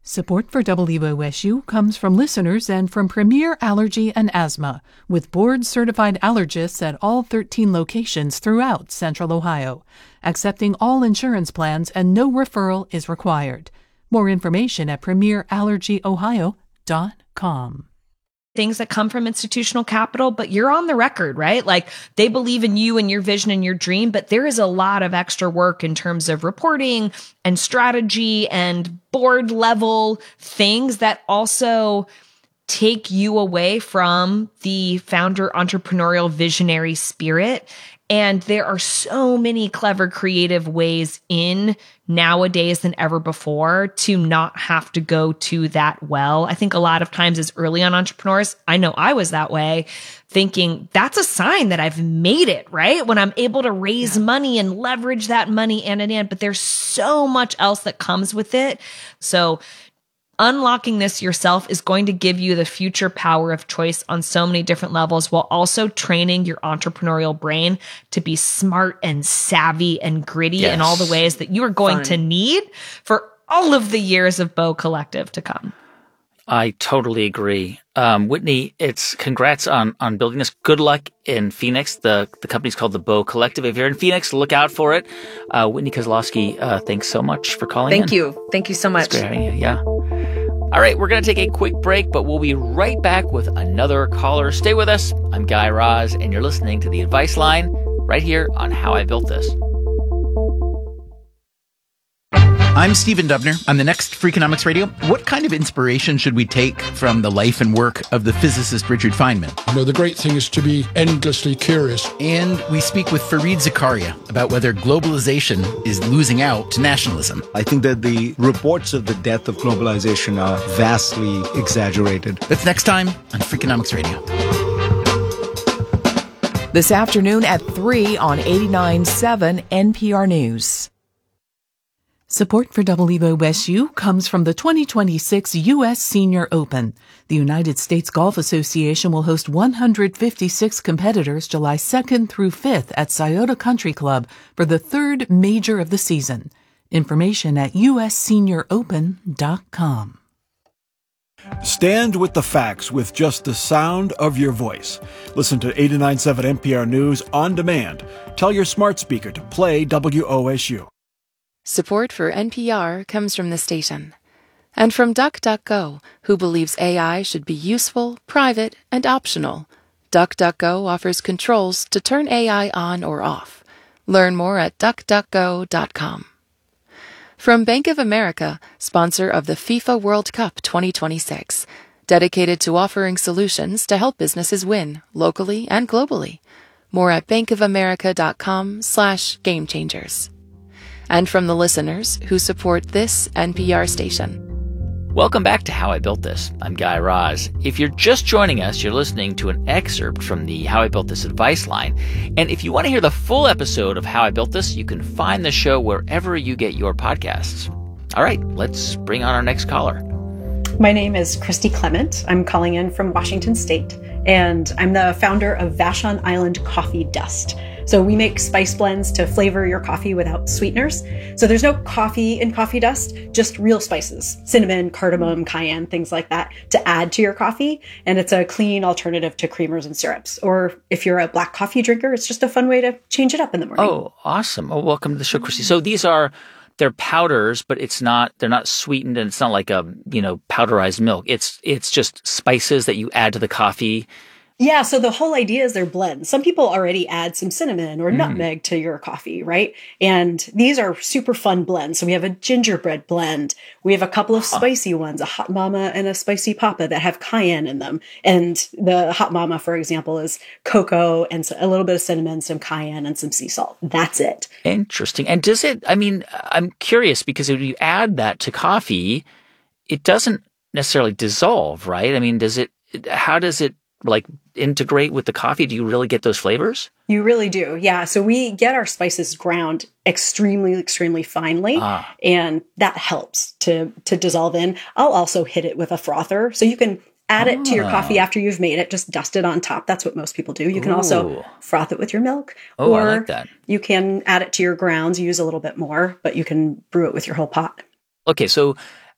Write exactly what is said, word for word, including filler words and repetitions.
Support for W O S U comes from listeners and from Premier Allergy and Asthma, with board-certified allergists at all thirteen locations throughout Central Ohio. Accepting all insurance plans and no referral is required. More information at premier allergy ohio dot com. Things that come from institutional capital, but you're on the record, right? Like they believe in you and your vision and your dream, but there is a lot of extra work in terms of reporting and strategy and board level things that also take you away from the founder entrepreneurial visionary spirit. And there are so many clever, creative ways in nowadays than ever before to not have to go to that well. I think a lot of times as early on entrepreneurs, I know I was that way, thinking that's a sign that I've made it, right? When I'm able to raise yeah. money and leverage that money and and and, but there's so much else that comes with it. So unlocking this yourself is going to give you the future power of choice on so many different levels, while also training your entrepreneurial brain to be smart and savvy and gritty yes. in all the ways that you are going Fun. to need for all of the years of Bow Collective to come. I totally agree. Um, Whitney, it's congrats on, on building this. Good luck in Phoenix. The the company's called the Bow Collective. If you're in Phoenix, look out for it. Uh, Whitney Kozlowski, uh, thanks so much for calling Thank in. Thank you. Thank you so much. It's great having you. Yeah. All right, we're going to take a quick break, but we'll be right back with another caller. Stay with us. I'm Guy Raz, and you're listening to The Advice Line right here on How I Built This. I'm Stephen Dubner. I'm the next Freakonomics Radio. What kind of inspiration should we take from the life and work of the physicist Richard Feynman? You know, the great thing is to be endlessly curious. And we speak with Fareed Zakaria about whether globalization is losing out to nationalism. I think that the reports of the death of globalization are vastly exaggerated. That's next time on Freakonomics Radio. This afternoon at three on eighty-nine point seven N P R News. Support for W O S U comes from the twenty twenty-six U S Senior Open. The United States Golf Association will host one hundred fifty-six competitors July second through fifth at Scioto Country Club for the third major of the season. Information at u s senior open dot com. Stand with the facts with just the sound of your voice. Listen to eighty-nine point seven N P R News on demand. Tell your smart speaker to play W O S U. Support for N P R comes from the station. And from DuckDuckGo, who believes A I should be useful, private, and optional. DuckDuckGo offers controls to turn A I on or off. Learn more at duck duck go dot com. From Bank of America, sponsor of the FIFA World Cup twenty twenty-six, dedicated to offering solutions to help businesses win, locally and globally. More at bankofamerica.com slash game changers. And from the listeners who support this N P R station. Welcome back to How I Built This. I'm Guy Raz. If you're just joining us, you're listening to an excerpt from the How I Built This advice line. And if you want to hear the full episode of How I Built This, you can find the show wherever you get your podcasts. All right, let's bring on our next caller. My name is Christy Clement. I'm calling in from Washington State, and I'm the founder of Vashon Island Coffee Dust. So we make spice blends to flavor your coffee without sweeteners. So there's no coffee in coffee dust, just real spices, cinnamon, cardamom, cayenne, things like that to add to your coffee. And it's a clean alternative to creamers and syrups. Or if you're a black coffee drinker, it's just a fun way to change it up in the morning. Oh, awesome. Oh, welcome to the show, Christy. So these are, they're powders, but it's not, they're not sweetened, and it's not like a, you know, powderized milk. It's, it's just spices that you add to the coffee. Yeah, so the whole idea is they're blends. Some people already add some cinnamon or mm. nutmeg to your coffee, right? And these are super fun blends. So we have a gingerbread blend. We have a couple of spicy ones, a hot mama and a spicy papa that have cayenne in them. And the hot mama, for example, is cocoa and a little bit of cinnamon, some cayenne, and some sea salt. That's it. Interesting. And does it, I mean, I'm curious because if you add that to coffee, it doesn't necessarily dissolve, right? I mean, does it, how does it like integrate with the coffee? Do you really get those flavors? You really do. Yeah. So we get our spices ground extremely, extremely finely, ah. and that helps to, to dissolve in. I'll also hit it with a frother. So you can add ah. it to your coffee after you've made it, just dust it on top. That's what most people do. You can Ooh. also froth it with your milk. Oh, or I like that. You can add it to your grounds, use a little bit more, but you can brew it with your whole pot. Okay. So